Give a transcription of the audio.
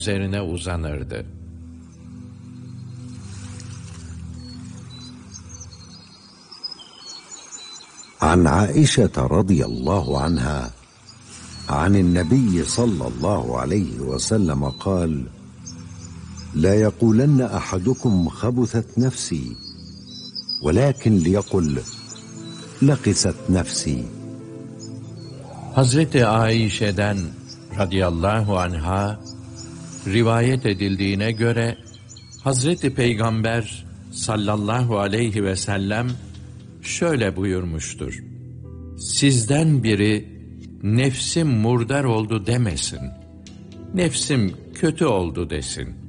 üzerine uzanırdı. عن عائشة رضي الله عنها عن النبي صلى الله عليه وسلم قال: لا يقولن أحدكم خبثت نفسي ولكن ليقل لقست نفسي. Hazreti Ayşe'den radıyallahu anha rivayet edildiğine göre Hazreti Peygamber sallallahu aleyhi ve sellem şöyle buyurmuştur: Sizden biri nefsim murdar oldu demesin, nefsim kötü oldu desin.